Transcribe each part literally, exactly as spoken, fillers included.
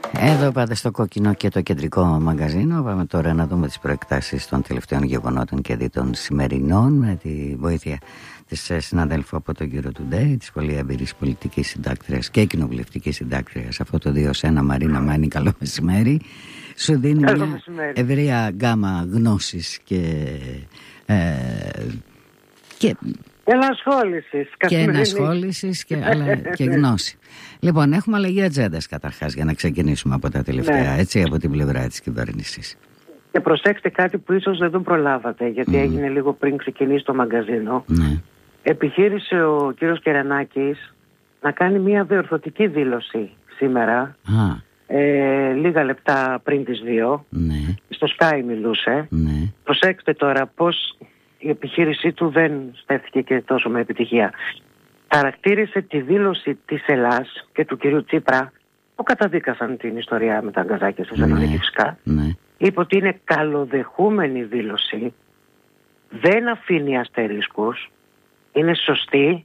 Εδώ πάτε στο κόκκινο και το κεντρικό μαγκαζίνο. Πάμε τώρα να δούμε τις προεκτάσεις των τελευταίων γεγονότων και δι των σημερινών με τη βοήθεια της συναδέλφου από το Euro Today, της πολύ εμπειρής πολιτικής συντάκτριας και κοινοβουλευτικής συντάκτριας. Αυτό το δύο σε ένα, Μαρίνα Μάνη, καλό μεσημέρι. Σου δίνει καλό μια μεσημέρι. ευρεία γκάμα γνώσης και, ε, και ενασχόλησης και ενασχόλησης και, αλλά, και γνώση. Λοιπόν, έχουμε αλλαγή ατζέντας καταρχάς για να ξεκινήσουμε από τα τελευταία, ναι. Έτσι, από την πλευρά της κυβέρνησης. Και προσέξτε κάτι που ίσως δεν τον προλάβατε, γιατί mm. έγινε λίγο πριν ξεκινήσει το μαγκαζίνο. Ναι. Επιχείρησε ο κύριος Κερανάκης να κάνει μια διορθωτική δήλωση σήμερα, Α. ε, λίγα λεπτά πριν τις δύο. Ναι. Στο Sky μιλούσε. Ναι. Προσέξτε τώρα πώς η επιχείρησή του δεν στέφθηκε και τόσο με επιτυχία. Χαρακτήρισε τη δήλωση της Ελλάς και του κυρίου Τσίπρα, που καταδίκασαν την ιστορία με τα αγκαζάκια στη Θεσσαλονίκη, ναι, φυσικά. Ναι. Είπε ότι είναι καλοδεχούμενη δήλωση, δεν αφήνει αστερίσκους, είναι σωστή.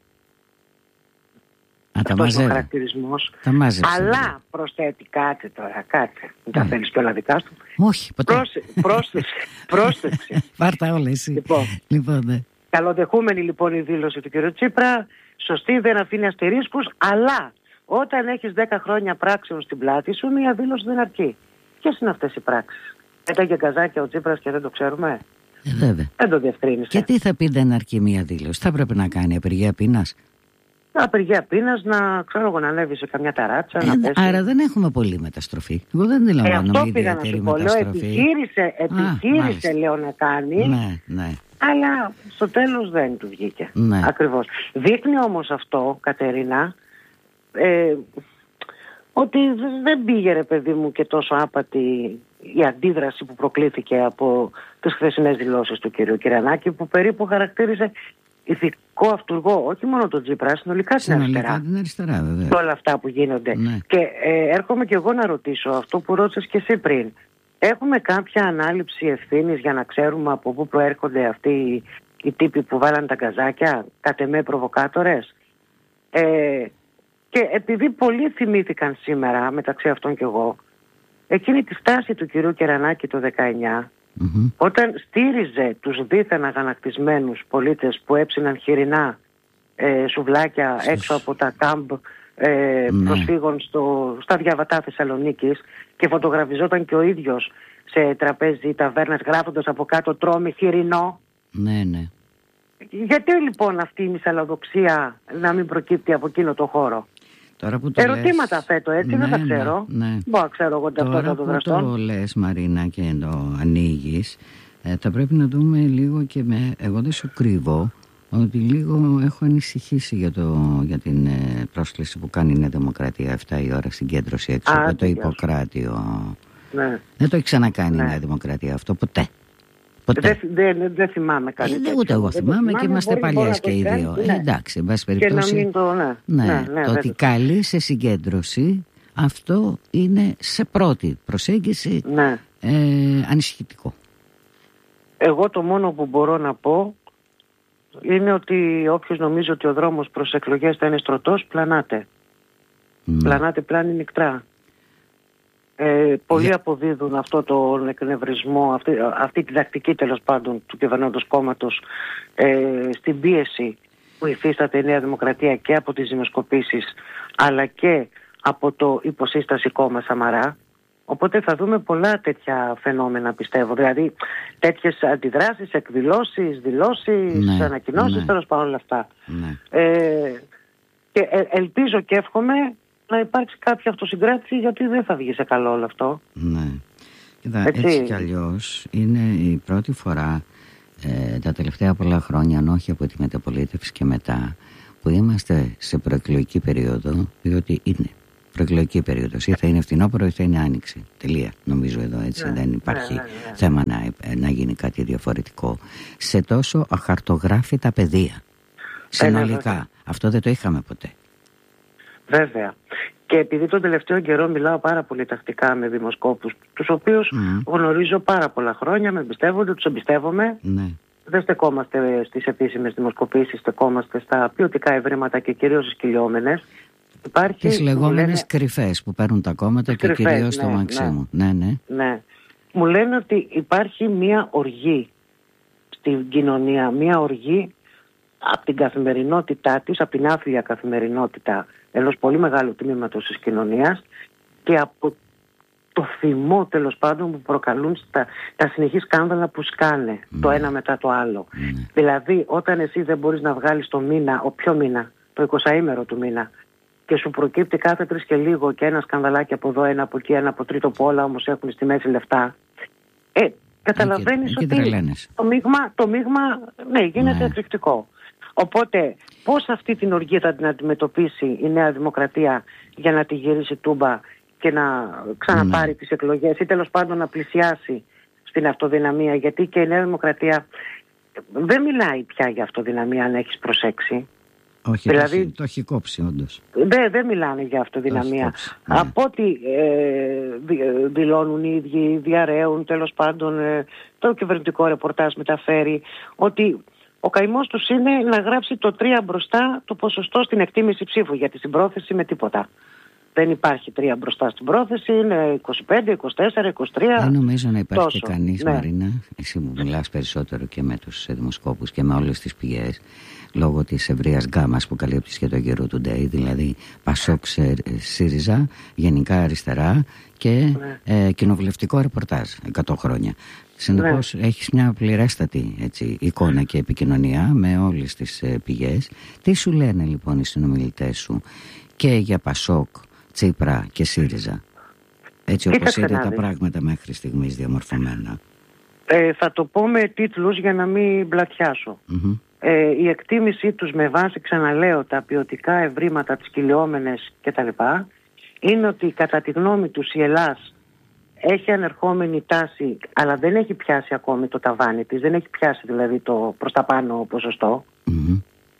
Α, αυτός ο χαρακτηρισμός. Αλλά προσθέτει κάτι τώρα, κάτι. Δεν τα θέλεις και όλα δικά του. Όχι, ποτέ. Πρόσθεσε. πρόσθεσε. Πάρτα όλα εσύ. Λοιπόν, λοιπόν ναι. Καλοδεχούμενη λοιπόν η δήλωση του κ. Τσίπρα, σωστή, δεν αφήνει αστερίσκους, αλλά όταν έχεις δέκα χρόνια πράξεων στην πλάτη σου, μια δήλωση δεν αρκεί. Ποιες είναι αυτές οι πράξεις? Έταγε γκαζάκια ο Τσίπρας και δεν το ξέρουμε. Ε, βέβαια. Δεν το διευκρίνησε. Και τι θα πει δεν αρκεί μια δήλωση? Θα πρέπει να κάνει απεργία πείνας. Απεργία πείνας, να ξέρω εγώ, να ανέβει σε καμιά ταράτσα. Ε, να πέσει. Άρα δεν έχουμε πολλή μεταστροφή. Εγώ δεν αντιλαμβάνομαι ε, ιδιαίτερη μεταστροφή. Επιχείρησε, επιχείρησε Α, λέω να κάνει. Ναι, ναι. Αλλά στο τέλος δεν του βγήκε. Ναι. Ακριβώς. Δείχνει όμως αυτό, Κατερίνα, ε, ότι δεν πήγε, ρε παιδί μου, και τόσο άπατη η αντίδραση που προκλήθηκε από τις χθεσινές δηλώσεις του κ. Κυρανάκη, που περίπου χαρακτήριζε ηθικό αυτούργο, όχι μόνο τον Τσίπρα, συνολικά την αριστερά. την αριστερά, βέβαια. Και όλα αυτά που γίνονται. Ναι. Και ε, έρχομαι και εγώ να ρωτήσω αυτό που ρώτησες και εσύ πριν. Έχουμε κάποια ανάληψη ευθύνης για να ξέρουμε από πού προέρχονται αυτοί οι, οι τύποι που βάλαν τα γκαζάκια, κατ' εμέ προβοκάτορες? Ε, και επειδή πολλοί θυμήθηκαν σήμερα, μεταξύ αυτών και εγώ, εκείνη τη στάση του κυρίου Κερανάκη το δεκαεννιά, mm-hmm. όταν στήριζε τους δίθεν αγανακτισμένους πολίτες που έψιναν χοιρινά ε, σουβλάκια Στις... έξω από τα κάμπ ε, ναι. προσφύγων στο, στα διαβατά Θεσσαλονίκης, και φωτογραφιζόταν και ο ίδιος σε τραπέζι ταβέρνας γράφοντας από κάτω «Τρώμε χοιρινό». Ναι, ναι. Γιατί λοιπόν αυτή η μυσαλλοδοξία να μην προκύπτει από εκείνο το χώρο? Τώρα που το Ερωτήματα λες... θέτω έτσι, ναι, δεν τα ξέρω. Ναι, ναι. Μπορώ να ξέρω εγώ ταυτότητα των δραστών. Τώρα που το λες, Μαρίνα, και το ανοίγεις, ε, θα πρέπει να δούμε λίγο και με... Εγώ δεν σου κρύβω ότι λίγο έχω ανησυχήσει για, το, για την ε, πρόσκληση που κάνει η Νέα Δημοκρατία εφτά η ώρα συγκέντρωση έξω από το Ιπποκράτιο. Ναι. Δεν το έχει ξανακάνει ναι. η Νέα Δημοκρατία αυτό ποτέ. ποτέ. Δεν δε, δε θυμάμαι κάτι ε, τέτοιο. Ούτε εγώ θυμάμαι, θυμάμαι και είμαστε παλιές και οι δύο. Ναι. Ε, εντάξει, εν πάση περιπτώσει. Και να μην το, ναι. Ναι, ναι, ναι, το ότι καλεί σε συγκέντρωση, αυτό είναι σε πρώτη προσέγγιση ναι. ε, ανησυχητικό. Εγώ το μόνο που μπορώ να πω είναι ότι όποιος νομίζει ότι ο δρόμος προς εκλογές θα είναι στρωτός, πλανάται. Mm. Πλανάται πλάνη νικτρά. Ε, πολλοί yeah. αποδίδουν αυτό τον εκνευρισμό, αυτή, αυτή τη τακτική τέλος πάντων του κυβερνώντος κόμματος ε, στην πίεση που υφίσταται η Νέα Δημοκρατία και από τις δημοσκοπήσεις αλλά και από το υποσύσταση κόμμα Σαμαρά. Οπότε θα δούμε πολλά τέτοια φαινόμενα, πιστεύω. Δηλαδή τέτοιες αντιδράσεις, εκδηλώσεις, δηλώσεις, ναι, ανακοινώσεις, ναι. τέλος πάντων όλα αυτά. Ναι. Ε, και ε, ελπίζω και εύχομαι να υπάρξει κάποια αυτοσυγκράτηση, γιατί δεν θα βγει σε καλό όλο αυτό. Ναι. Είδα, έτσι. έτσι κι αλλιώς είναι η πρώτη φορά ε, τα τελευταία πολλά χρόνια, αν όχι από τη μεταπολίτευση και μετά, που είμαστε σε προεκλογική περίοδο, διότι είναι προεκλογική περίοδος, ή θα είναι φθινόπωρο ή θα είναι άνοιξη. Τελεία, νομίζω εδώ, έτσι. Ναι, δεν υπάρχει ναι, ναι, ναι. θέμα να, να γίνει κάτι διαφορετικό. Σε τόσο αχαρτογράφητα πεδία. Συνολικά. Ναι, αυτό δεν το είχαμε ποτέ. Βέβαια. Και επειδή τον τελευταίο καιρό μιλάω πάρα πολύ τακτικά με δημοσκόπους, τους οποίους mm. γνωρίζω πάρα πολλά χρόνια, με εμπιστεύονται, τους εμπιστεύομαι. Ναι. Δεν στεκόμαστε στις επίσημες δημοσκοπήσεις, στεκόμαστε στα ποιοτικά ευρήματα και κυρίως στις κυλιόμενες. Υπάρχει, τις λεγόμενες λένε, κρυφές που παίρνουν τα κόμματα και κρυφές, κυρίως ναι, το Μαξίμου. Ναι, ναι. ναι. ναι. Μου λένε ότι υπάρχει μία οργή στην κοινωνία, μία οργή από την καθημερινότητά της, από την άθλια καθημερινότητα ενός πολύ μεγάλου τμήματος της κοινωνίας και από το θυμό τέλος πάντων που προκαλούν στα, τα συνεχή σκάνδαλα που σκάνε mm. το ένα μετά το άλλο. Mm. Δηλαδή όταν εσύ δεν μπορείς να βγάλεις το μήνα, ο ποιο μήνα, το εικοσαήμερο του μήνα, και σου προκύπτει κάθε τρεις και λίγο και ένα σκανδαλάκι από εδώ, ένα από εκεί, ένα από τρίτο, που όλα όμως έχουν στη μέση λεφτά, ε, καταλαβαίνεις ότι το μείγμα, το μείγμα ναι, γίνεται ναι. εκρηκτικό. Οπότε πώς αυτή την οργή θα την αντιμετωπίσει η Νέα Δημοκρατία για να τη γυρίσει τούμπα και να ξαναπάρει ναι. τις εκλογές ή τέλος πάντων να πλησιάσει στην αυτοδυναμία, γιατί και η Νέα Δημοκρατία δεν μιλάει πια για αυτοδυναμία, αν έχεις προσέξει. Όχι, δηλαδή, το έχει κόψει όντως. Δεν δε μιλάνε για αυτοδυναμία. Κόψει, ναι. Από ό,τι ε, δηλώνουν οι ίδιοι, διαρρέουν τέλος πάντων, ε, το κυβερνητικό ρεπορτάζ μεταφέρει ότι ο καημός τους είναι να γράψει το τρία μπροστά το ποσοστό στην εκτίμηση ψήφου, γιατί στην πρόθεση με τίποτα. Δεν υπάρχει τρία μπροστά στην πρόθεση, είναι είκοσι πέντε, είκοσι τέσσερα, είκοσι τρία. Δεν νομίζω να υπάρχει τόσο. Και κανείς, ναι. Μαρίνα, εσύ που μιλάς περισσότερο και με τους δημοσκόπους και με όλες τις πηγές, λόγω της ευρείας γκάμας που καλύπτεις και το Euro Today, δηλαδή Πασόκ, ΣΥΡΙΖΑ, γενικά αριστερά και ναι. ε, κοινοβουλευτικό ρεπορτάζ εκατό χρόνια. Συνεπώς ναι. έχεις μια πληρέστατη έτσι, εικόνα και επικοινωνία με όλες τις ε, πηγές. Τι σου λένε λοιπόν οι συνομιλητές σου και για Πασόκ, Τσίπρα και ΣΥΡΙΖΑ, έτσι όπως είναι τα πράγματα μέχρι στιγμής διαμορφωμένα? Ε, θα το πω με τίτλους για να μην μπλατιάσω. Mm-hmm. Ε, η εκτίμησή τους με βάση, ξαναλέω, τα ποιοτικά ευρήματα, τις κυλιόμενες κτλ. Είναι ότι κατά τη γνώμη τους η Ελλάς έχει ανερχόμενη τάση, αλλά δεν έχει πιάσει ακόμη το ταβάνι της, δεν έχει πιάσει δηλαδή το προς τα πάνω ποσοστό, mm-hmm.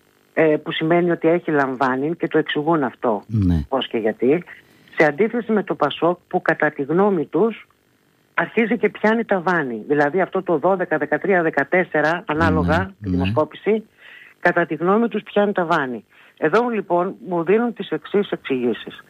ε, που σημαίνει ότι έχει λαμβάνει και το εξηγούν αυτό mm-hmm. πώς και γιατί, σε αντίθεση με το Πασόκ που κατά τη γνώμη τους αρχίζει και πιάνει ταβάνι. Δηλαδή αυτό το δώδεκα, δεκατρία, δεκατέσσερα ανάλογα mm-hmm. τη δημοσκόπηση, κατά τη γνώμη τους πιάνει ταβάνι. Εδώ λοιπόν μου δίνουν τις εξής εξηγήσεις.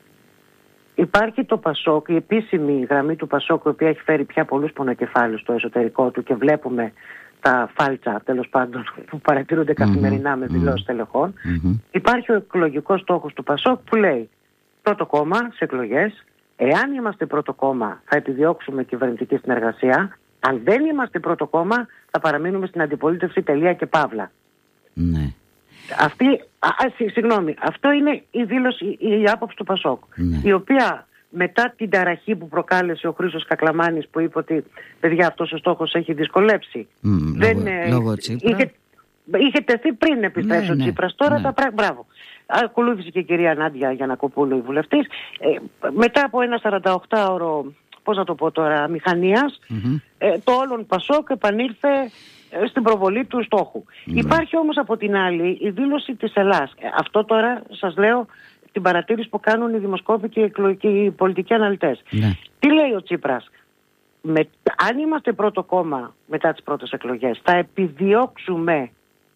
Υπάρχει το Πασόκ, η επίσημη γραμμή του Πασόκ, η οποία έχει φέρει πια πολλούς πονοκεφάλους στο εσωτερικό του και βλέπουμε τα φάλτσα τέλος πάντων που παρατηρούνται καθημερινά mm-hmm. με δηλώσεις τελεχών. Mm-hmm. Υπάρχει ο εκλογικός στόχος του Πασόκ που λέει πρώτο κόμμα σε εκλογές, εάν είμαστε πρώτο κόμμα θα επιδιώξουμε κυβερνητική συνεργασία, αν δεν είμαστε πρώτο κόμμα θα παραμείνουμε στην αντιπολίτευση, τελεία και παύλα. Ναι. Αυτή, α, α, συγγνώμη, αυτό είναι η δήλωση, η, η άποψη του Πασόκ, ναι. η οποία μετά την ταραχή που προκάλεσε ο Χρήστος Κακλαμάνης που είπε ότι παιδιά αυτός ο στόχος έχει δυσκολέψει. Mm, δεν, λόγω, ε, λόγω Τσίπρα. Είχε, είχε τεθεί πριν επιστρέψει ναι, ο Τσίπρας, τώρα ναι. τα πράγματα, μπράβο. Ακολούθησε και η κυρία Νάντια Γιαννακοπούλου, η βουλευτής. Ε, μετά από ένα σαρανταοκτάωρο, πώς να το πω τώρα, μηχανίας, mm-hmm. ε, το όλον Πασόκ επανήλθε ε, στην προβολή του στόχου. Mm-hmm. Υπάρχει όμως από την άλλη η δήλωση της Ελλάς. Ε, αυτό τώρα σας λέω την παρατήρηση που κάνουν οι δημοσκόποι και οι πολιτικοί αναλυτές. Mm-hmm. Τι λέει ο Τσίπρας? Με, αν είμαστε πρώτο κόμμα μετά τις πρώτες εκλογές, θα επιδιώξουμε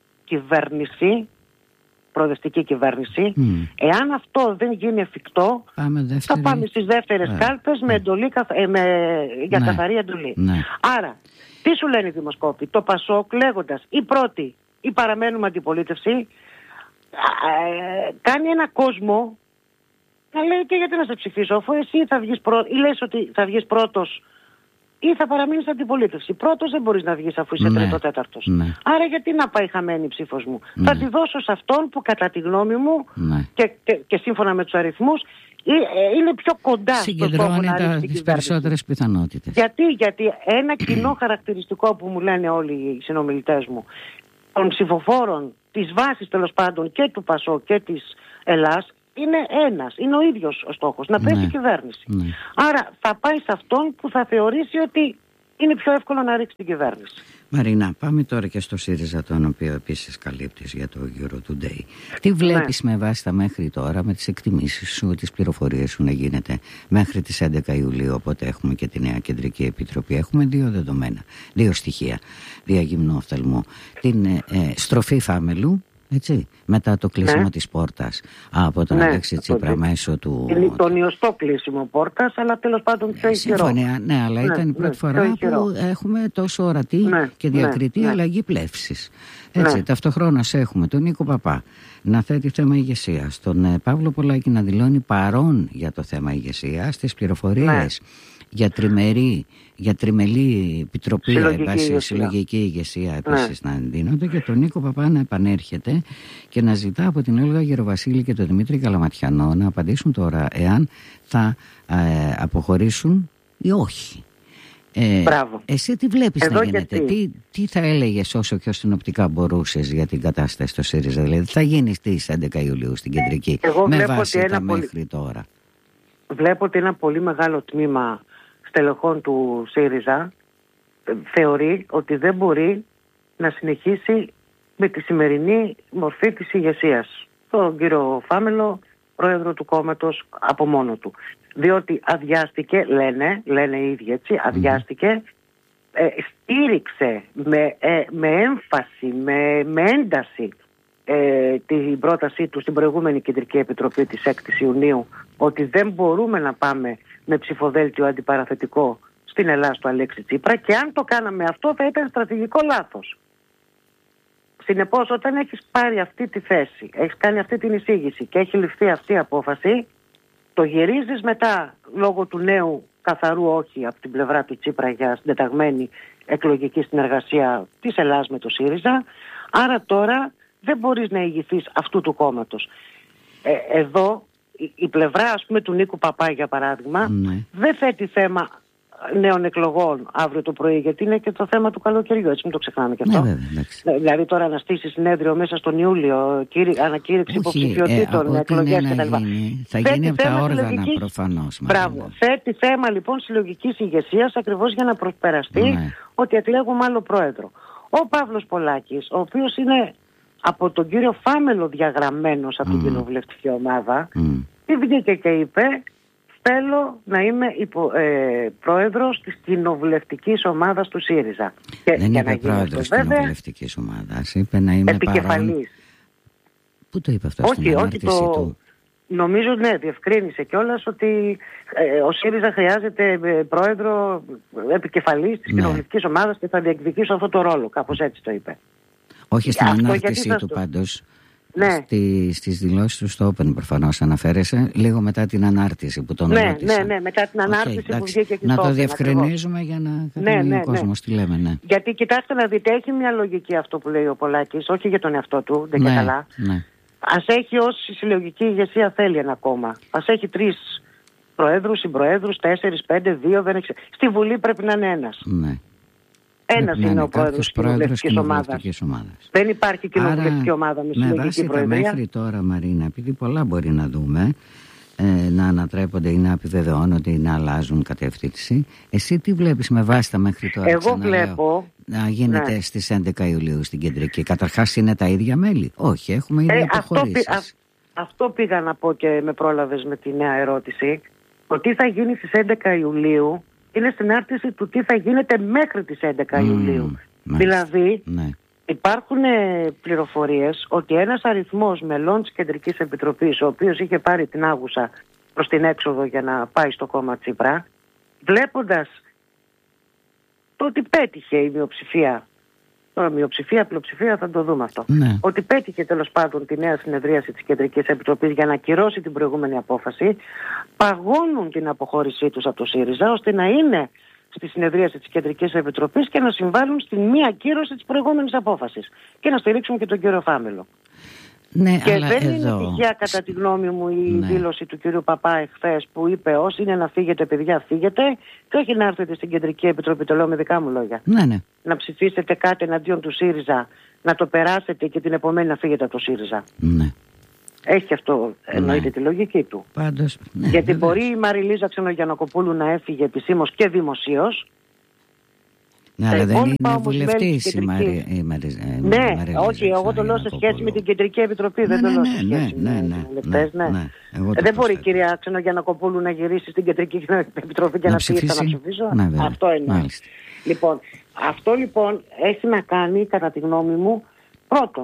κυβέρνηση, προοδευτική κυβέρνηση. Mm. Εάν αυτό δεν γίνει εφικτό, πάμε θα πάμε στις δεύτερες yeah. κάλπες με εντολή, ε, με, για ναι. καθαρή εντολή. Ναι. Άρα, τι σου λένε οι δημοσκόποι? Το Πασόκ λέγοντας ή πρώτη ή παραμένουμε αντιπολίτευση, ε, κάνει ένα κόσμο να λέει και γιατί να σε ψηφίσω, αφού εσύ θα βγεις πρώτος, ή λες ότι θα βγεις πρώτος ή θα παραμείνεις αντιπολίτευση. Πρώτος δεν μπορείς να βγεις αφού είσαι ναι. τρίτο τέταρτος. Ναι. Άρα γιατί να πάει χαμένη η ψήφος μου? Ναι. Θα τη δώσω σε αυτόν που κατά τη γνώμη μου ναι. και, και, και σύμφωνα με τους αριθμούς είναι πιο κοντά στο στόχο να ρίξει τις περισσότερες πιθανότητες. Γιατί, γιατί ένα κοινό χαρακτηριστικό που μου λένε όλοι οι συνομιλητές μου των ψηφοφόρων της βάσης τέλος πάντων και του Πασό και της Ελλάς είναι ένας, είναι ο ίδιος ο στόχος, να πέσει η ναι, κυβέρνηση. Ναι. Άρα θα πάει σε αυτόν που θα θεωρήσει ότι είναι πιο εύκολο να ρίξει την κυβέρνηση. Μαρίνα, πάμε τώρα και στο ΣΥΡΙΖΑ, τον οποίο επίσης καλύπτεις για το Euro Today. Τι βλέπεις ναι. με βάση τα μέχρι τώρα, με τις εκτιμήσεις σου, τις πληροφορίες σου να γίνεται μέχρι τις έντεκα Ιουλίου, οπότε έχουμε και τη νέα Κεντρική Επιτροπή. Έχουμε δύο δεδομένα, δύο στοιχεία διαγυμνού οφθαλμού. Την ε, στροφή φάμελου Έτσι, μετά το κλείσιμο ναι. της πόρτας από τον ναι, Αλέξη Τσίπρα το... μέσω του... Είναι το νιωστό κλείσιμο πόρτας, αλλά τέλος πάντων πιο ισχυρό. Συμφωνία, ναι, αλλά ναι, ήταν η πρώτη ναι, φορά που έχουμε τόσο ορατή ναι, και διακριτή ναι, αλλαγή πλεύσης. Έτσι, ναι. Ταυτοχρόνως έχουμε τον Νίκο Παπά να θέτει θέμα ηγεσίας, τον ε, Παύλο Πολάκη να δηλώνει παρόν για το θέμα ηγεσίας, τις πληροφορίες ναι. για τριμερή, για τριμελή επιτροπή, συλλογική, βάση, ηγεσία. συλλογική ηγεσία επίσης ναι. να δίνονται, και τον Νίκο Παπά να επανέρχεται και να ζητά από την Όλγα Γεροβασίλη και τον Δημήτρη Καλαματιανό να απαντήσουν τώρα εάν θα ε, αποχωρήσουν ή όχι. Ε, εσύ τι βλέπεις Εδώ να γίνεται, τι, τι θα έλεγες όσο πιο συνοπτικά μπορούσες για την κατάσταση στο ΣΥΡΙΖΑ, δηλαδή θα γίνει στις έντεκα Ιουλίου στην Κεντρική Εγώ με βάση τα πολύ... μέχρι τώρα? Βλέπω ότι ένα πολύ μεγάλο τμήμα στελεχών του ΣΥΡΙΖΑ θεωρεί ότι δεν μπορεί να συνεχίσει με τη σημερινή μορφή της ηγεσίας. Τον κύριο Φάμελο, πρόεδρο του κόμματος, από μόνο του. Διότι αδειάστηκε, λένε, λένε οι ίδιοι έτσι, αδειάστηκε, ε, στήριξε με, ε, με έμφαση, με, με ένταση ε, την πρότασή του στην προηγούμενη Κεντρική Επιτροπή της έκτης Ιουνίου, ότι δεν μπορούμε να πάμε με ψηφοδέλτιο αντιπαραθετικό στην Ελλάδα του Αλέξη Τσίπρα, και αν το κάναμε αυτό θα ήταν στρατηγικό λάθος. Συνεπώς, όταν έχεις πάρει αυτή τη θέση, έχεις κάνει αυτή την εισήγηση και έχει ληφθεί αυτή η απόφαση, το γυρίζεις μετά λόγω του νέου καθαρού όχι από την πλευρά του Τσίπρα για συντεταγμένη εκλογική συνεργασία της Ελλάδας με το ΣΥΡΙΖΑ. Άρα τώρα δεν μπορείς να ηγηθείς αυτού του κόμματος. Ε, εδώ η, η πλευρά, ας πούμε, του Νίκου Παπά, για παράδειγμα, ναι. δεν θέτει θέμα νέων εκλογών αύριο το πρωί, γιατί είναι και το θέμα του καλοκαιριού, έτσι μην το ξεχνάμε και αυτό. Ναι, βέβαια, δηλαδή τώρα να στήσει συνέδριο μέσα στον Ιούλιο, κύρι, ανακήρυξη υποψηφιότητων, ε, εκλογές κτλ. Θα γίνει από τα όργανα προφανώς. Μπράβο. Θέτει θέμα λοιπόν συλλογικής ηγεσίας, ακριβώς για να προσπεραστεί ναι. ότι εκλέγουμε άλλο πρόεδρο. Ο Παύλος Πολάκης, ο οποίος είναι από τον κύριο Φάμελο διαγραμμένος από mm. την κοινοβουλευτική ομάδα, mm. τι βγήκε και είπε: θέλω να είμαι υπο, ε, πρόεδρος της κοινοβουλευτικής ομάδας του ΣΥΡΙΖΑ. Και, δεν είπε πρόεδρος της κοινοβουλευτικής ομάδας, είπε να είμαι επικεφαλής. Παρόν... Πού το είπε αυτό? Όχι, στην ανάρτηση όχι το... του? Νομίζω ναι, διευκρίνησε κιόλας ότι ε, ο ΣΥΡΙΖΑ χρειάζεται ε, πρόεδρο επικεφαλής της ναι. κοινοβουλευτικής ομάδας και θα διεκδικήσω αυτό το ρόλο. Κάπως έτσι το είπε. Όχι στην αυτό ανάρτησή του το... πάντως. Ναι. Στη, στις δηλώσεις του στο Open προφανώς αναφέρεσαι, λίγο μετά την ανάρτηση που τον ναι, ρώτησα. Ναι, ναι, μετά την ανάρτηση okay, που βγήκε και να στο το Open, διευκρινίζουμε ακριβώς. Για να καταλαβαίνει ναι, ναι, ο κόσμος τι λέμε. Ναι. Γιατί κοιτάξτε να δείτε, έχει μια λογική αυτό που λέει ο Πολάκης, όχι για τον εαυτό του, δεν ναι, και καλά. Ναι. Ας έχει όση συλλογική ηγεσία θέλει ένα κόμμα. Ας έχει τρεις προέδρους, συμπροέδρους, τέσσερις, πέντε, δύο, δεν έχει... Στη Βουλή πρέπει να είναι ένας. Ναι. Ένας είναι, είναι ο πρόεδρος της κοινοβουλευτικής ομάδας. ομάδας. Δεν υπάρχει κοινοβουλευτική ομάδα με συλλογική προεδρία. Μέχρι τώρα, Μαρίνα, επειδή πολλά μπορεί να δούμε, ε, να ανατρέπονται ή να επιβεβαιώνονται ή να αλλάζουν κατεύθυνση, εσύ τι βλέπεις με βάση τα μέχρι τώρα? Εγώ βλέπω να γίνεται ναι. στις έντεκα Ιουλίου στην Κεντρική. Καταρχάς είναι τα ίδια μέλη? Όχι, έχουμε ήδη ε, αποχωρήσεις. Αυτό, α, αυτό πήγα να πω και με πρόλαβες με τη νέα ερώτηση. Ότι θα γίνει στις έντεκα Ιουλίου είναι στην άρτηση του τι θα γίνεται μέχρι τις έντεκα mm, Ιουλίου. Μάλιστα. Δηλαδή ναι. υπάρχουν πληροφορίες ότι ένας αριθμός μελών της Κεντρικής Επιτροπής, ο οποίος είχε πάρει την άγουσα προς την έξοδο για να πάει στο κόμμα Τσίπρα, βλέποντας το ότι πέτυχε η μειοψηφία, τώρα μειοψηφία, πλειοψηφία θα το δούμε αυτό, ναι. ότι πέτυχε τέλος πάντων τη νέα συνεδρίαση της Κεντρικής Επιτροπής για να ακυρώσει την προηγούμενη απόφαση, παγώνουν την αποχώρησή τους από το ΣΥΡΙΖΑ ώστε να είναι στη συνεδρίαση της Κεντρικής Επιτροπής και να συμβάλλουν στην μία ακύρωση της προηγούμενης απόφασης και να στηρίξουν και τον κύριο Φάμελο. Ναι, και αλλά δεν εδώ... είναι τυχαία κατά τη γνώμη μου η ναι. δήλωση του κύριου Παπά εχθές που είπε όσοι είναι να φύγετε παιδιά φύγετε και όχι να έρθετε στην Κεντρική Επιτροπή, το λέω με δικά μου λόγια. Ναι, ναι. Να ψηφίσετε κάτι εναντίον του ΣΥΡΙΖΑ, να το περάσετε και την επομένη να φύγετε από το ΣΥΡΙΖΑ. Ναι. Έχει αυτό, εννοείται ναι. τη λογική του. Πάντως, ναι, γιατί βέβαια. μπορεί η Μαριλίζα Ξενογιαννακοπούλου να έφυγε επισήμως και δημοσίως. Ναι, αλλά δεν είναι βουλευτής η Μαριλίζα. Ναι, όχι, εγώ το λέω σε σχέση με την Κεντρική Επιτροπή. Δεν το λέω σε σχέση με τους βουλευτές. Δεν μπορεί η κυρία Ξενογιαννακοπούλου να γυρίσει στην Κεντρική Επιτροπή και να πει θα να ψηφίσω. Αυτό εννοώ. Λοιπόν, αυτό λοιπόν έχει να κάνει, κατά τη γνώμη μου, πρώτον,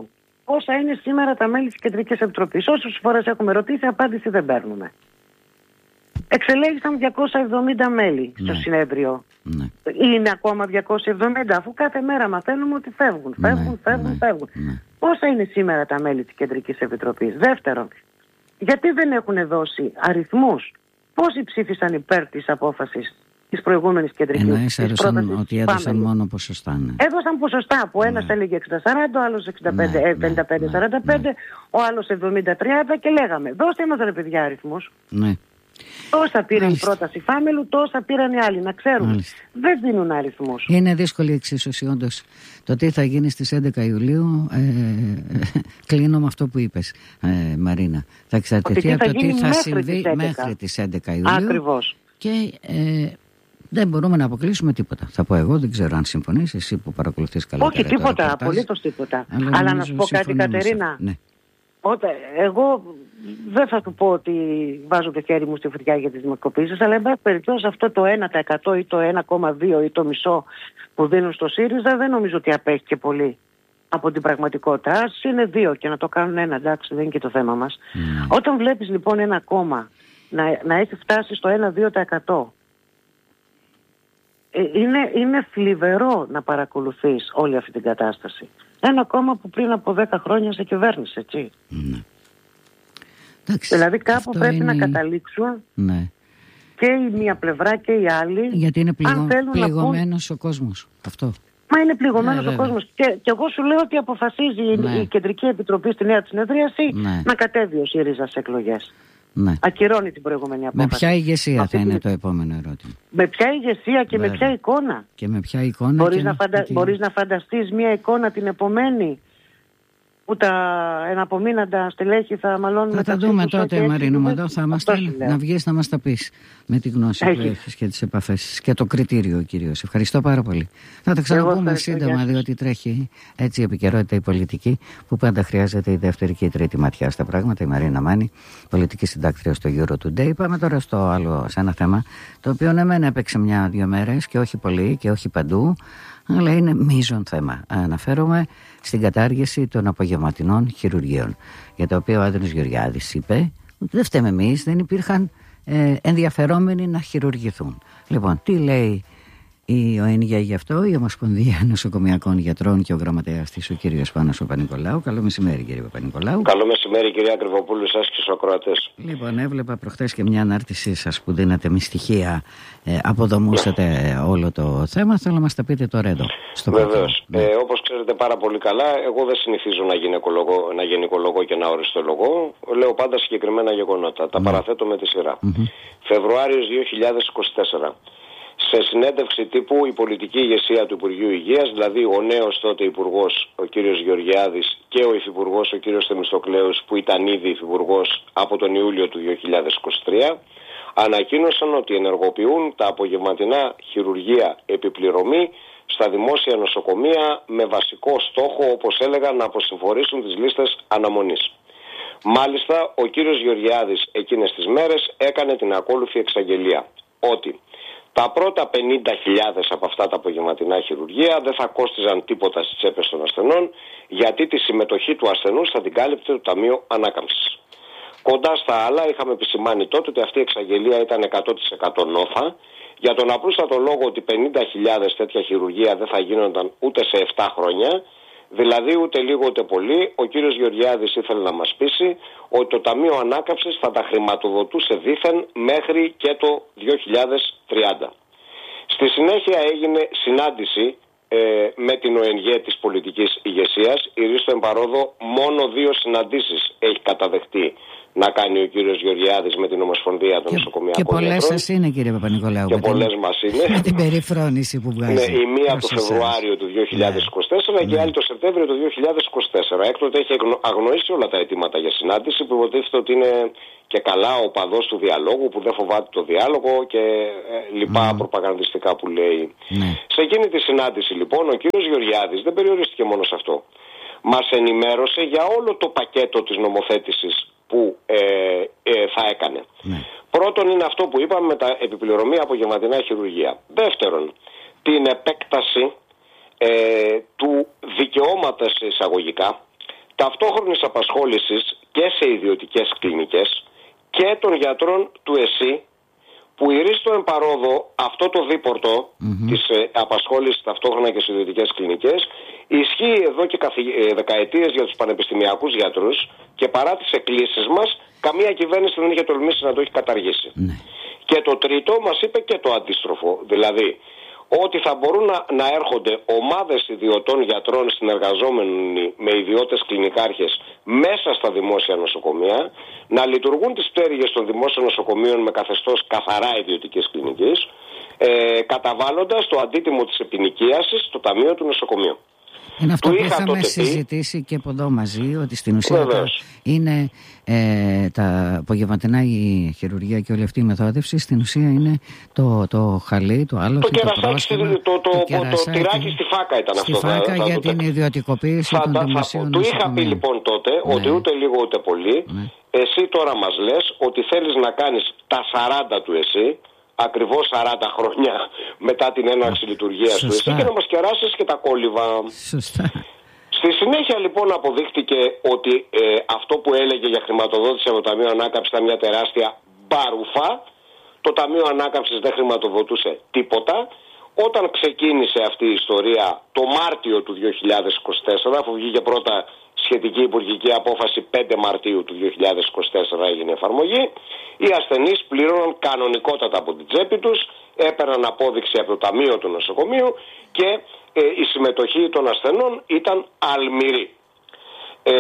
πόσα είναι σήμερα τα μέλη της Κεντρικής Επιτροπής. Όσες φορές έχουμε ρωτήσει, απάντηση δεν παίρνουμε. Εξελέγησαν διακόσια εβδομήντα μέλη στο ναι. συνέδριο. Ναι. Είναι ακόμα διακόσια εβδομήντα, αφού κάθε μέρα μαθαίνουμε ότι φεύγουν, φεύγουν, ναι, φεύγουν, ναι, φεύγουν. Ναι. Πόσα είναι σήμερα τα μέλη της Κεντρικής Επιτροπής? Δεύτερον, γιατί δεν έχουν δώσει αριθμούς? Πόσοι ψήφισαν υπέρ της απόφασης της προηγούμενης Κεντρικής? Εννοείς έδωσαν ότι έδωσαν μόνο ποσοστά. Ναι. Έδωσαν ποσοστά που ένας ναι. έλεγε εξήντα σαράντα, ο άλλος πενήντα πέντε σαράντα πέντε, ναι. ο άλλος εβδομήντα τριάντα και λέγαμε δώστε μας ρε παιδιά αριθμούς. Ναι. Τόσα πήρε Μάλιστα. η πρόταση Φάμελου, τόσα πήραν οι άλλοι. Να ξέρουμε. Μάλιστα. Δεν δίνουν αριθμούς. Είναι δύσκολη η εξίσωση, όντως. Το τι θα γίνει στις έντεκα Ιουλίου, ε, κλείνω με αυτό που είπες, ε, Μαρίνα. Θα εξαρτηθεί από το τι θα συμβεί μέχρι τις έντεκα Ιουλίου. Ακριβώς. Και ε, δεν μπορούμε να αποκλείσουμε τίποτα. Θα πω εγώ, δεν ξέρω αν συμφωνείς, εσύ που παρακολουθείς καλύτερα. Όχι, τίποτα, απολύτως τίποτα. Αλλά, Αλλά να σου πω κάτι, Κατερίνα. Ναι. Όταν, εγώ δεν θα του πω ότι βάζω το χέρι μου στη φωτιά για τις δημοσκοπήσεις, αλλά εν πάση περιπτώσει αυτό το ένα τοις εκατό ή το ένα κόμμα δύο ή το μισό που δίνουν στο ΣΥΡΙΖΑ δεν νομίζω ότι απέχει και πολύ από την πραγματικότητα. Ας είναι δύο και να το κάνουν ένα, εντάξει, δεν είναι και το θέμα μας. Mm. Όταν βλέπεις λοιπόν ένα κόμμα να, να έχει φτάσει στο ένα με δύο τοις εκατό, είναι, είναι θλιβερό να παρακολουθείς όλη αυτή την κατάσταση. Ένα κόμμα που πριν από δέκα χρόνια σε κυβέρνησε, έτσι. Ναι. Εντάξει, δηλαδή κάπου πρέπει είναι... να καταλήξουν ναι. και η μία πλευρά και η άλλη. Γιατί είναι πληγω... πληγωμένος πούν... ο κόσμος. Αυτό. Μα είναι πληγωμένος ναι, ο κόσμος. Και, και εγώ σου λέω ότι αποφασίζει ναι. η Κεντρική Επιτροπή στη νέα της συνεδρίαση ναι. να κατέβει ο ΣΥΡΙΖΑ σε εκλογές. Ναι. Ακυρώνει την προηγούμενη απόφαση. Με ποια ηγεσία Αυτή θα είναι το επόμενο ερώτημα. Με ποια ηγεσία και Βέβαια. με ποια εικόνα. Και με ποια εικόνα. Μπορείς, να, φαντα... και... Μπορείς να φανταστείς μια εικόνα την επομένη που τα εναπομείναντα στελέχη θα μαλώνουν. Θα τα δούμε τότε, Μαρίνο μου, εδώ θα μας τα... να βγεις να μας τα πεις με τη γνώση Έχει. που έχεις και τις επαφές και το κριτήριο κυρίως. Ευχαριστώ πάρα πολύ. Θα τα ξαναπούμε σύντομα, διότι τρέχει έτσι η επικαιρότητα η πολιτική που πάντα χρειάζεται η δεύτερη και η τρίτη ματιά στα πράγματα. Η Μαρίνα Μάνη, πολιτική συντάκτρια στο Euro Today. Πάμε τώρα στο άλλο, σε ένα θέμα το οποίο ναι μεν έπαιξε μια-δύο μέρες και όχι πολύ και όχι παντού, αλλά είναι μείζον θέμα. Αναφέρομαι στην κατάργηση των απογευματινών χειρουργείων, για το οποίο ο Άδωνης Γεωργιάδης είπε ότι δεν φταίμε εμείς, δεν υπήρχαν ε, ενδιαφερόμενοι να χειρουργηθούν. Λοιπόν, τι λέει η ΟΕΝΓΙΑ γι' αυτό, η Ομοσπονδία Νοσοκομιακών Γιατρών και ο γραμματέας της, ο κύριος Πάνος Παπα-Νικολάου. Καλό μεσημέρι, κύριε Παπα-Νικολάου. Καλό μεσημέρι, κυρία Κρυβοπούλου, σας και στους ακροατές. Λοιπόν, έβλεπα προχθές και μια ανάρτησή σας που δίνατε με στοιχεία, ε, αποδομούσατε yeah. όλο το θέμα. Θέλω να μας τα πείτε τώρα εδώ. Βεβαίως. Ναι. Ε, όπως ξέρετε πάρα πολύ καλά, εγώ δεν συνηθίζω να γυναικολογώ, να γενικολογώ και να οριστολογώ. Λέω πάντα συγκεκριμένα γεγονότα. Τα ναι. παραθέτω με τη σειρά. Mm-hmm. Φεβρουάριος δύο χιλιάδες είκοσι τέσσερα. Σε συνέντευξη τύπου η πολιτική ηγεσία του Υπουργείου Υγείας, δηλαδή ο νέος τότε υπουργός ο κύριος Γεωργιάδης και ο υφυπουργός ο κύριος Θεμιστοκλέους που ήταν ήδη υφυπουργός από τον Ιούλιο του δύο χιλιάδες είκοσι τρία, ανακοίνωσαν ότι ενεργοποιούν τα απογευματινά χειρουργεία επιπληρωμή στα δημόσια νοσοκομεία με βασικό στόχο, όπως έλεγα, να αποσυμφορήσουν τις λίστες αναμονής. Μάλιστα, ο κύριος Γεωργιάδης εκείνες τις μέρες έκανε την ακόλουθη εξαγγελία, ότι τα πρώτα πενήντα χιλιάδες από αυτά τα απογευματινά χειρουργεία δεν θα κόστιζαν τίποτα στις τσέπες των ασθενών, γιατί τη συμμετοχή του ασθενούς θα την κάλυπτε το Ταμείο Ανάκαμψης. Κοντά στα άλλα, είχαμε επισημάνει τότε ότι αυτή η εξαγγελία ήταν εκατό τοις εκατό νόφα, για τον απλούστατο λόγο ότι πενήντα χιλιάδες τέτοια χειρουργεία δεν θα γίνονταν ούτε σε επτά χρόνια. Δηλαδή ούτε λίγο ούτε πολύ ο κύριος Γεωργιάδης ήθελε να μας πείσει ότι το Ταμείο Ανάκαμψης θα τα χρηματοδοτούσε δήθεν μέχρι και το δύο χιλιάδες τριάντα. Στη συνέχεια έγινε συνάντηση ε, με την ΟΕΝΓΕ της πολιτικής ηγεσίας. Η Ρίστο Εμπαρόδο μόνο δύο συναντήσεις έχει καταδεχτεί να κάνει ο κύριος Γεωργιάδης με την Ομοσπονδία των Νοσοκομιακών Γιατρών. Και πολλές σας είναι, κύριε Παπα-Νικολάου. Και πολλές μας είναι. Με την περιφρόνηση που βγάζει. Ναι, η μία το Φεβρουάριο του δύο χιλιάδες είκοσι τέσσερα ναι. και η άλλη το Σεπτέμβριο του δύο χιλιάδες είκοσι τέσσερα. Έκτοτε έχει αγνοήσει όλα τα αιτήματα για συνάντηση που υποτίθεται ότι είναι και καλά ο παδός του διαλόγου, που δεν φοβάται το διάλογο και ε, λοιπά mm. προπαγανδιστικά που λέει. Mm. Σε εκείνη τη συνάντηση λοιπόν ο κύριος Γεωργιάδης δεν περιορίστηκε μόνο σε αυτό. Μας ενημέρωσε για όλο το πακέτο της νομοθέτησης που ε, ε, θα έκανε. Ναι. Πρώτον είναι αυτό που είπαμε με τα επιπληρωμή απογευματινά χειρουργεία. Δεύτερον, την επέκταση ε, του δικαιώματος εισαγωγικά ταυτόχρονης απασχόλησης και σε ιδιωτικές κλινικές και των γιατρών του ΕΣΥ, που ηρίστο εμπαρόδο αυτό το δίπορτο mm-hmm. της ε, απασχόλησης ταυτόχρονα και σε ιδιωτικές κλινικές ισχύει εδώ και καθη, ε, δεκαετίες για τους πανεπιστημιακούς γιατρούς, και παρά τις εκκλήσεις μας καμία κυβέρνηση δεν είχε τολμήσει να το έχει καταργήσει. Mm-hmm. Και το τρίτο μας είπε και το αντίστροφο, δηλαδή ότι θα μπορούν να, να έρχονται ομάδες ιδιωτών γιατρών συνεργαζόμενοι με ιδιώτες κλινικάρχες μέσα στα δημόσια νοσοκομεία, να λειτουργούν τις πτέρυγες των δημόσιων νοσοκομείων με καθεστώς καθαρά ιδιωτικής κλινικής, ε, καταβάλλοντας το αντίτιμο της επινοικίασης στο Ταμείο του Νοσοκομείου. Είναι αυτό που είχαμε συζητήσει πει. Και από εδώ μαζί, ότι στην ουσία τα, είναι ε, τα απογευματινά η χειρουργία και όλη αυτή η μεθόδευση, στην ουσία είναι το, το χαλί, το άλλο, το, το, το, πρόστιμα, το, το, το, το τυράκι στη φάκα ήταν στη αυτό. Στη φάκα θα, για θα, την θα, ιδιωτικοποίηση θα, των θα, δημοσίων Του είχα πει λοιπόν τότε, ναι. ότι ούτε λίγο ούτε πολύ, ναι. εσύ τώρα μας λες ότι θέλεις να κάνεις τα σαράντα του εσύ, ακριβώς σαράντα χρόνια μετά την έναρξη λειτουργίας του εσύ, και να μας κεράσεις και τα κόλληβα. Σωστά. Στη συνέχεια λοιπόν αποδείχτηκε ότι ε, αυτό που έλεγε για χρηματοδότηση από το Ταμείο Ανάκαμψης ήταν μια τεράστια μπαρουφά. Το Ταμείο Ανάκαμψης δεν χρηματοδοτούσε τίποτα. Όταν ξεκίνησε αυτή η ιστορία το Μάρτιο του δύο χιλιάδες είκοσι τέσσερα, αφού βγήκε πρώτα σχετική υπουργική απόφαση πέντε Μαρτίου του δύο χιλιάδες είκοσι τέσσερα έγινε εφαρμογή, οι ασθενείς πλήρωναν κανονικότατα από την τσέπη τους, έπαιρναν απόδειξη από το Ταμείο του Νοσοκομείου και ε, η συμμετοχή των ασθενών ήταν αλμυρή. Ε,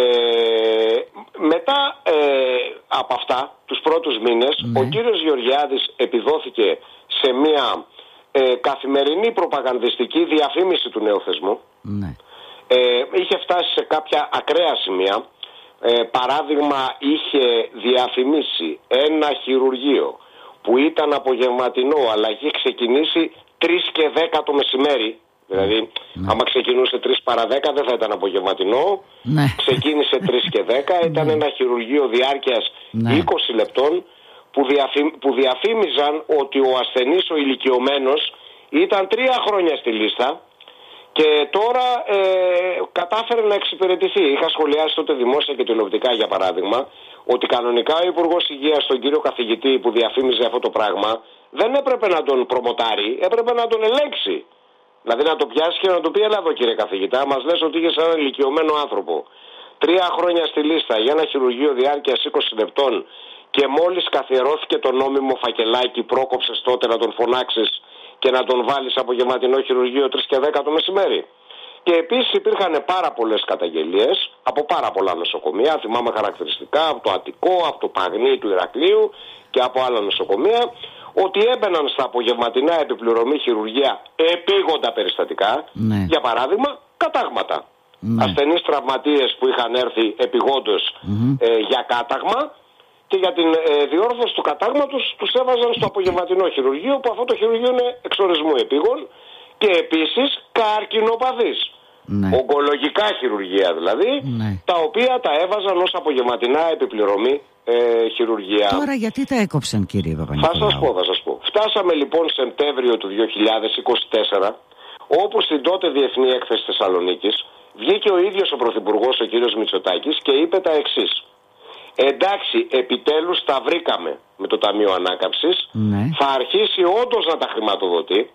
μετά ε, από αυτά, τους πρώτους μήνες, ναι. ο κύριος Γεωργιάδης επιδόθηκε σε μια ε, καθημερινή προπαγανδιστική διαφήμιση του νέου θεσμού. Ναι. Ε, είχε φτάσει σε κάποια ακραία σημεία. Ε, παράδειγμα, είχε διαφημίσει ένα χειρουργείο που ήταν απογευματινό, αλλά είχε ξεκινήσει τρεις και δέκα το μεσημέρι. Δηλαδή, ναι. άμα ξεκινούσε τρεις παρά δέκα δεν θα ήταν απογευματινό. Ναι. Ξεκίνησε τρεις και δέκα. Ήταν ναι. ένα χειρουργείο διάρκειας ναι. είκοσι λεπτών που, διαφήμ, που διαφήμιζαν ότι ο ασθενής, ο ηλικιωμένος, ήταν τρία χρόνια στη λίστα και τώρα ε, κατάφερε να εξυπηρετηθεί. Είχα σχολιάσει τότε δημόσια και τηλεοπτικά, για παράδειγμα, ότι κανονικά ο Υπουργός Υγείας, τον κύριο καθηγητή που διαφήμιζε αυτό το πράγμα, δεν έπρεπε να τον προμοτάρει, έπρεπε να τον ελέγξει. Δηλαδή να το πιάσει και να του πει: έλα εδώ κύριε καθηγητά, μας λες ότι είχες έναν ηλικιωμένο άνθρωπο τρία χρόνια στη λίστα για ένα χειρουργείο διάρκειας είκοσι λεπτών και μόλις καθιερώθηκε το νόμιμο φακελάκι, πρόκοψες τότε να τον φωνάξεις και να τον βάλεις απογευματινό χειρουργείο τρεις και δέκα το μεσημέρι. Και επίσης υπήρχαν πάρα πολλές καταγγελίες από πάρα πολλά νοσοκομεία, θυμάμαι χαρακτηριστικά από το Αττικό, από το Παγνί του Ηρακλείου και από άλλα νοσοκομεία, ότι έμπαιναν στα απογευματινά επιπληρωμή χειρουργία επίγοντα περιστατικά, ναι. για παράδειγμα κατάγματα. Ναι. Ασθενείς τραυματίες που είχαν έρθει επιγόντως mm-hmm. ε, για κάταγμα, και για την ε, διόρθωση του κατάγματος τους έβαζαν στο απογευματινό χειρουργείο, που αυτό το χειρουργείο είναι εξορισμού επίγον, και επίσης καρκινοπαθείς. Ναι. Ογκολογικά χειρουργεία δηλαδή, ναι. τα οποία τα έβαζαν ως απογευματινά επιπληρωμή ε, χειρουργία. Τώρα γιατί τα έκοψαν, κύριε Παπα-Νικολάου? Θα σας πω, θα σας πω. Φτάσαμε λοιπόν Σεπτέμβριο του δύο χιλιάδες είκοσι τέσσερα, όπου στην τότε Διεθνή Έκθεση Θεσσαλονίκης βγήκε ο ίδιος ο Πρωθυπουργός, ο κύριος Μητσοτάκης, και είπε τα εξής: εντάξει, επιτέλους τα βρήκαμε με το Ταμείο Ανάκαμψης, ναι. θα αρχίσει όντως να τα χρηματοδοτεί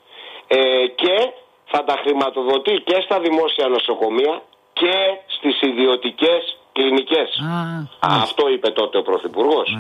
ε, και θα τα χρηματοδοτεί και στα δημόσια νοσοκομεία και στις ιδιωτικές κλινικές. Α, αυτό είπε τότε ο Πρωθυπουργός.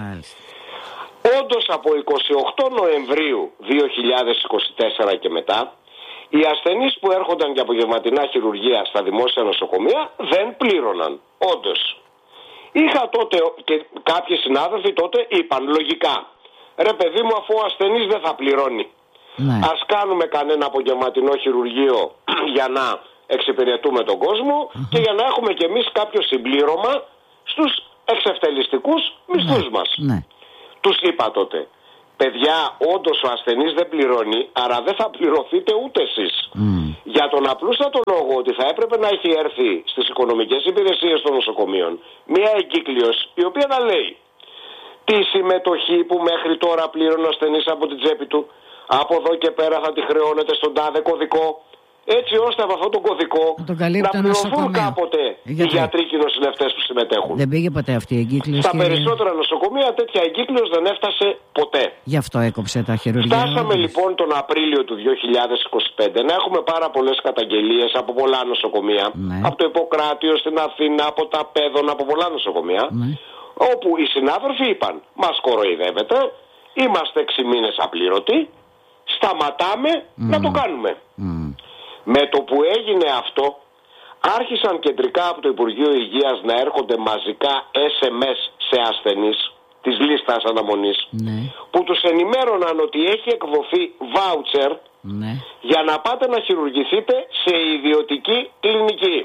Όντως από εικοστή όγδοη Νοεμβρίου δύο χιλιάδες είκοσι τέσσερα και μετά, οι ασθενείς που έρχονταν για απογευματινά χειρουργία στα δημόσια νοσοκομεία δεν πλήρωναν. Όντως. Είχα τότε και κάποιοι συνάδελφοι τότε είπαν λογικά: ρε παιδί μου, αφού ο ασθενής δεν θα πληρώνει, ναι. ας κάνουμε κανένα απογευματινό χειρουργείο για να εξυπηρετούμε τον κόσμο uh-huh. και για να έχουμε κι εμείς κάποιο συμπλήρωμα στους εξευτελιστικούς μισθούς ναι. μας. Ναι. Τους είπα τότε: παιδιά, όντως ο ασθενής δεν πληρώνει, άρα δεν θα πληρωθείτε ούτε εσείς. Mm. Για τον απλούστατο λόγο ότι θα έπρεπε να έχει έρθει στις οικονομικές υπηρεσίες των νοσοκομείων μία εγκύκλειος η οποία να λέει τη συμμετοχή που μέχρι τώρα πλήρωνε ο ασθενής από την τσέπη του, από εδώ και πέρα θα τη χρεώνετε στον τάδε κωδικό, έτσι ώστε από αυτόν τον κωδικό να, να πληρωθούν κάποτε οι γιατροί και οι νοσηλευτές που συμμετέχουν. Δεν πήγε ποτέ αυτή η εγκύκλειος. Στα και... περισσότερα νοσοκομεία τέτοια εγκύκλειος δεν έφτασε ποτέ. Γι' αυτό έκοψε τα χειρουργεία. Φτάσαμε λοιπόν τον Απρίλιο του δύο χιλιάδες είκοσι πέντε να έχουμε πάρα πολλές καταγγελίες από πολλά νοσοκομεία. Ναι. Από το Ιπποκράτιο στην Αθήνα, από τα Πέδων, από πολλά νοσοκομεία. Ναι. Όπου οι συνάδελφοι είπαν, μας κοροϊδεύετε, είμαστε έξι μήνες απλήρωτοι, σταματάμε mm. να το κάνουμε. Mm. Με το που έγινε αυτό, άρχισαν κεντρικά από το Υπουργείο Υγείας να έρχονται μαζικά ες εμ ες σε ασθενείς της λίστας αναμονής, ναι. που τους ενημέρωναν ότι έχει εκδοθεί βάουτσερ ναι. για να πάτε να χειρουργηθείτε σε ιδιωτική κλινική.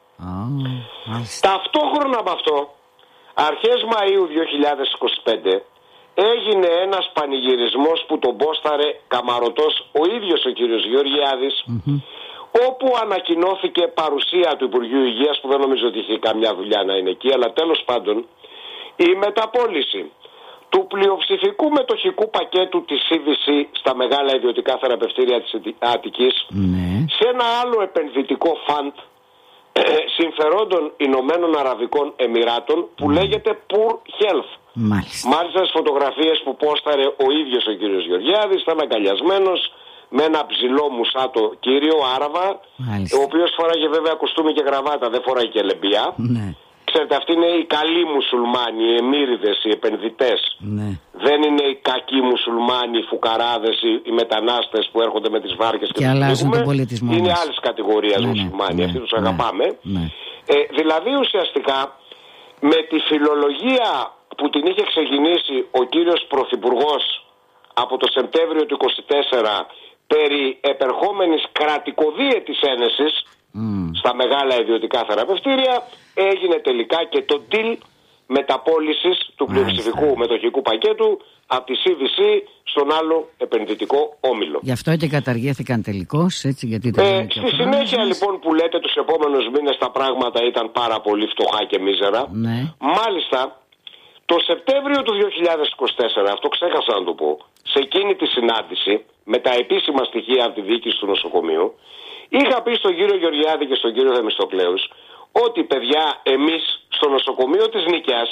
Oh, Ταυτόχρονα με αυτό, αρχές Μαΐου δύο χιλιάδες είκοσι πέντε έγινε ένας πανηγυρισμός που τον πόσταρε καμαρωτός ο ίδιος ο κύριος Γεωργιάδης, mm-hmm. όπου ανακοινώθηκε παρουσία του Υπουργείου Υγείας, που δεν νομίζω ότι είχε καμιά δουλειά να είναι εκεί, αλλά τέλος πάντων η μεταπώληση του πλειοψηφικού μετοχικού πακέτου της σι βι σι στα μεγάλα ιδιωτικά θεραπευτήρια της Αττικής mm-hmm. σε ένα άλλο επενδυτικό φαντ συμφερόντων Ηνωμένων Αραβικών Εμιράτων που mm. λέγεται Poor Health. Μάλιστα. Μάλιστα στις φωτογραφίες που πόσταρε ο ίδιος ο κύριος Γεωργιάδης ήταν αγκαλιασμένος με ένα ψηλό μουσάτο κύριο Άραβα, Μάλιστα. ο οποίος φοράγε βέβαια κουστούμι και γραβάτα, δεν φοράει και λεμπιά. Ναι. Ξέρετε, αυτοί είναι οι καλοί μουσουλμάνοι, οι εμμύριδες, οι επενδυτές. Ναι. Δεν είναι οι κακοί μουσουλμάνοι, οι φουκαράδες, οι, οι μετανάστες που έρχονται με τις βάρκες και, και αλλάζουν τον πολιτισμό. Είναι άλλης κατηγορίας ναι, μουσουλμάνοι, ναι, αυτοί τους ναι, αγαπάμε. Ναι. Ε, δηλαδή ουσιαστικά με τη φιλολογία που την είχε ξεκινήσει ο κύριος Πρωθυπουργός από το Σεπτέμβριο του είκοσι τέσσερα περί επερχόμενης κρατικοδίαιτης ένεσης mm. στα μεγάλα ιδιωτικά θεραπευτήρια, έγινε τελικά και το deal μεταπώλησης του πλειοψηφικού μετοχικού πακέτου από τη σι βι σι στον άλλο επενδυτικό όμιλο. Γι' αυτό και καταργήθηκαν τελικώς, έτσι, γιατί ε, στη συνέχεια λοιπόν που λέτε τους επόμενους μήνες τα πράγματα ήταν πάρα πολύ φτωχά και μίζερα. Ναι. Μάλιστα το Σεπτέμβριο του δύο χιλιάδες είκοσι τέσσερα, αυτό ξέχασα να το πω, σε εκείνη τη συνάντηση με τα επίσημα στοιχεία από τη διοίκηση του νοσοκομείου, είχα πει στον κύριο Γεωργιάδη και στον κύριο Θεμιστοκλέους ότι παιδιά εμείς στο νοσοκομείο της Νικιάς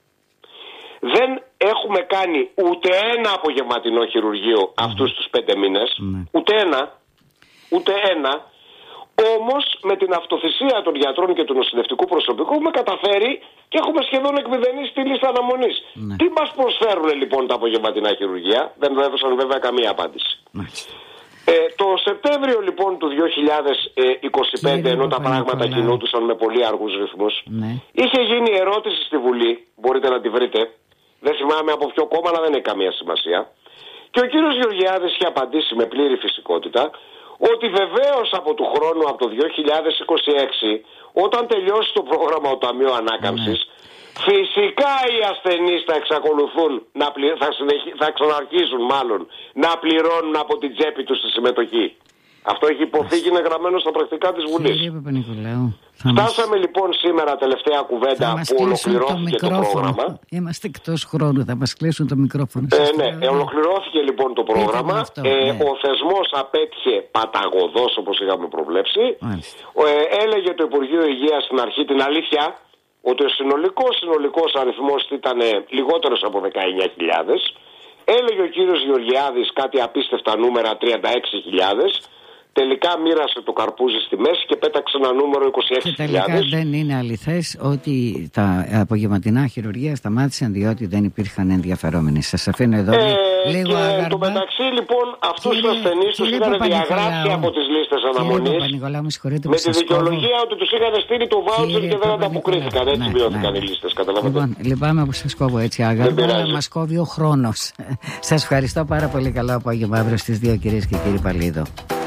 δεν έχουμε κάνει ούτε ένα απογευματινό χειρουργείο mm. αυτούς τους πέντε μήνες, mm. ούτε ένα, ούτε ένα. Όμως με την αυτοθυσία των γιατρών και του νοσηλευτικού προσωπικού έχουμε καταφέρει και έχουμε σχεδόν εκμηδενήσει τη λίστα αναμονής. Ναι. Τι μας προσφέρουν λοιπόν τα απογευματινά χειρουργεία? Δεν μου έδωσαν βέβαια καμία απάντηση. Ναι. Ε, το Σεπτέμβριο λοιπόν του δύο χιλιάδες είκοσι πέντε, ενώ τα πράγματα κινούντουσαν με πολύ αργούς ρυθμούς, ναι. είχε γίνει ερώτηση στη Βουλή, μπορείτε να τη βρείτε, δεν θυμάμαι από ποιο κόμμα, αλλά δεν έχει καμία σημασία, και ο κύριος Γεωργιάδης είχε απαντήσει με πλήρη φυσικότητα ότι βεβαίως από του χρόνου, από το δύο χιλιάδες είκοσι έξι, όταν τελειώσει το πρόγραμμα ο Ταμείο Ανάκαμψης, ναι. φυσικά οι ασθενείς θα εξακολουθούν να πλη... θα, συνεχί... θα ξαναρχίσουν μάλλον να πληρώνουν από την τσέπη τους τη συμμετοχή. Αυτό έχει υποθεί και είναι γραμμένο στα πρακτικά της Βουλής. Φτάσαμε μας... λοιπόν σήμερα, τελευταία κουβέντα, που ολοκληρώθηκε το, το πρόγραμμα. Είμαστε εκτός χρόνου, θα μας κλείσουν το μικρόφωνο. Ε, ναι, ε, ολοκληρώθηκε λοιπόν το πρόγραμμα. Αυτό, ε, ναι. Ο θεσμός απέτυχε παταγωδός, όπως είχαμε προβλέψει. Ε, έλεγε το Υπουργείο Υγείας στην αρχή την αλήθεια, ότι ο συνολικός, συνολικός αριθμός ήταν λιγότερος από δεκαεννιά χιλιάδες. Έλεγε ο κύριος Γεωργιάδης κάτι απίστευτα νούμερα, τριάντα έξι χιλιάδες. Τελικά μοίρασε το καρπούζι στη μέση και πέταξε ένα νούμερο είκοσι έξι χιλιάδες. Και τελικά δεν είναι αληθές ότι τα απογευματινά χειρουργεία σταμάτησαν διότι δεν υπήρχαν ενδιαφερόμενοι. Σας αφήνω εδώ ε, λίγο αγαρμά. Και το μεταξύ λοιπόν αυτούς τους ασθενείς τους είχαν διαγράψει από τις λίστες αναμονής με τη δικαιολογία ότι τους είχαν στείλει το βάουτσερ και δεν ανταποκρίθηκαν. Έτσι μειώθηκαν οι λίστες, καταλαβαίνετε. Λοιπόν, λυπάμαι που σας κόβω έτσι αγαρμά, αλλά μας κόβει ο χρόνος. Σας ευχαριστώ πάρα πολύ. Καλό απόγευμα αύριο στις δύο, κυρίες και κύριοι. Παλίδο.